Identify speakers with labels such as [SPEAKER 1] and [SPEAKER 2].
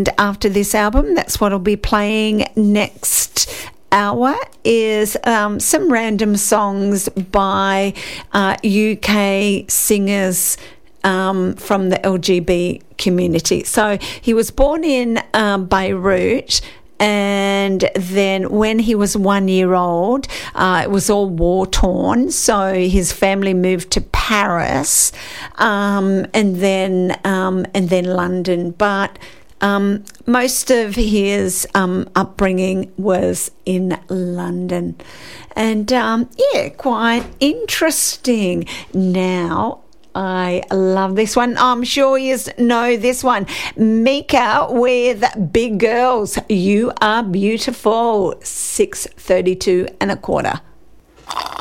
[SPEAKER 1] And after this album, that's what I'll be playing next hour, is some random songs by UK singers from the LGB community. So he was born in Beirut, and then when he was 1 year old, it was all war-torn, so his family moved to Paris, and then London. But most of his upbringing was in London. And, quite interesting. Now, I love this one. I'm sure you know this one. Mika with Big Girls. You Are Beautiful. 6:32 1/4.